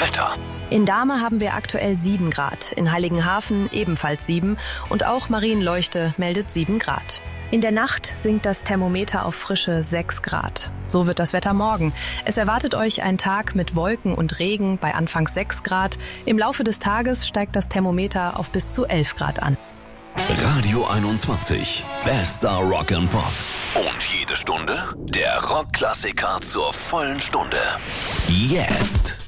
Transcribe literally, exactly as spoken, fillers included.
Wetter. In Dahme haben wir aktuell sieben Grad, in Heiligenhafen ebenfalls sieben und auch Marienleuchte meldet sieben Grad. In der Nacht sinkt das Thermometer auf frische sechs Grad. So wird das Wetter morgen. Es erwartet euch ein Tag mit Wolken und Regen bei anfangs sechs Grad. Im Laufe des Tages steigt das Thermometer auf bis zu elf Grad an. Radio einundzwanzig. Bester Rock and Pop. Und jede Stunde der Rockklassiker zur vollen Stunde. Jetzt.